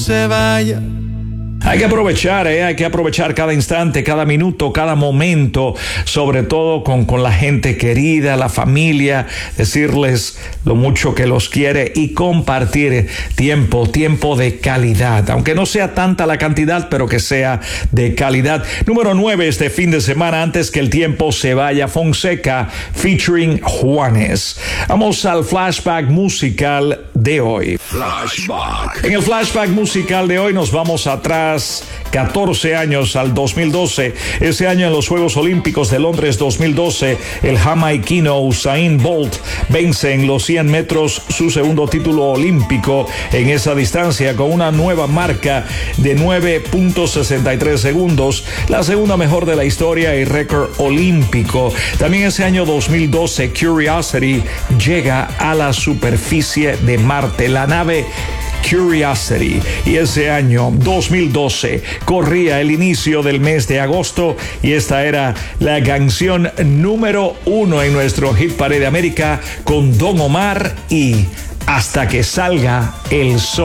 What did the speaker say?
se vaya. Hay que aprovechar cada instante, cada minuto, cada momento, sobre todo con la gente querida, la familia, decirles lo mucho que los quiere y compartir tiempo de calidad, aunque no sea tanta la cantidad, pero que sea de calidad. Número 9 este fin de semana, antes que el tiempo se vaya, Fonseca featuring Juanes. Vamos al flashback musical de hoy. Flashback. En el flashback musical de hoy nos vamos atrás 14 años al 2012. Ese año en los Juegos Olímpicos de Londres 2012, el jamaiquino Usain Bolt vence en los 100 metros su segundo título olímpico en esa distancia con una nueva marca de 9.63 segundos, la segunda mejor de la historia y récord olímpico. También ese año 2012, Curiosity llega a la superficie de Marte, la nave Curiosity, y ese año 2012 corría el inicio del mes de agosto y esta era la canción número 1 en nuestro Hit Parade de América con Don Omar y Hasta que salga el sol.